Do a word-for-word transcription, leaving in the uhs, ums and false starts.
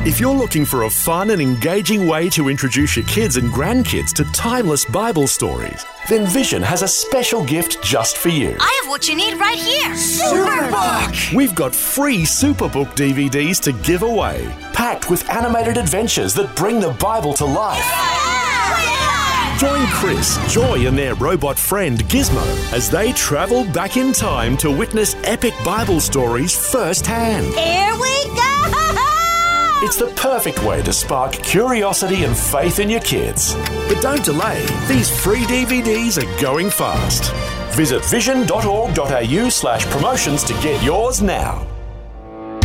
If you're looking for a fun and engaging way to introduce your kids and grandkids to timeless Bible stories, then Vision has a special gift just for you. I have what you need right here. Superbook! We've got free Superbook D V Ds to give away, packed with animated adventures that bring the Bible to life. Yeah! Join Chris, Joy and their robot friend Gizmo as they travel back in time to witness epic Bible stories firsthand. Here we go! It's the perfect way to spark curiosity and faith in your kids. But don't delay, these free D V Ds are going fast. Visit vision dot org dot a u slash promotions to get yours now.